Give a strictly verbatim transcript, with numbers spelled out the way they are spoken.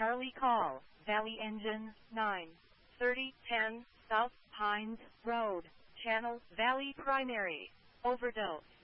Charlie call, Valley Engine, nine thirty ten, South Pines Road, Channel Valley Primary, overdose.